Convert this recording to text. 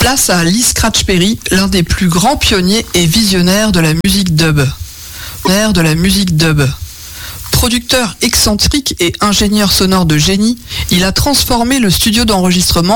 Place à Lee Scratch Perry, l'un des plus grands pionniers et visionnaires de la musique dub. Producteur excentrique et ingénieur sonore de génie, il a transformé le studio d'enregistrement